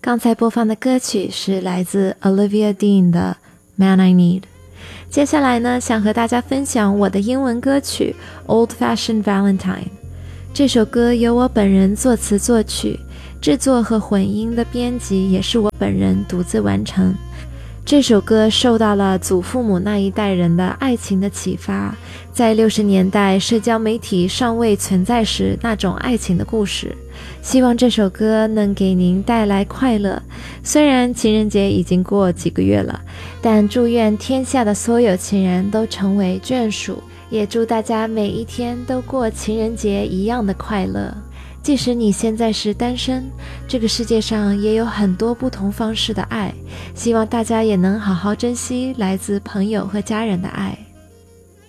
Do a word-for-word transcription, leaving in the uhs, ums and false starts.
刚才播放的歌曲是来自 Olivia Dean 的 Man I Need。 接下来呢，想和大家分享我的英文歌曲 Old Fashioned Valentine。 这首歌由我本人作词作曲，制作和混音的编辑也是我本人独自完成。这首歌受到了祖父母那一代人的爱情的启发，在六十年代社交媒体尚未存在时那种爱情的故事。希望这首歌能给您带来快乐。虽然情人节已经过几个月了，但祝愿天下的所有情人都成为眷属，也祝大家每一天都过情人节一样的快乐。即使你现在是单身，这个世界上也有很多不同方式的爱，希望大家也能好好珍惜来自朋友和家人的爱。